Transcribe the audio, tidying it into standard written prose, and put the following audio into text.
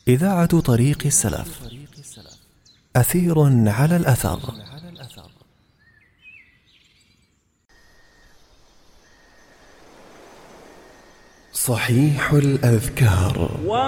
إذاعة طريق السلف، أثير على الأثر. صحيح الأذكار.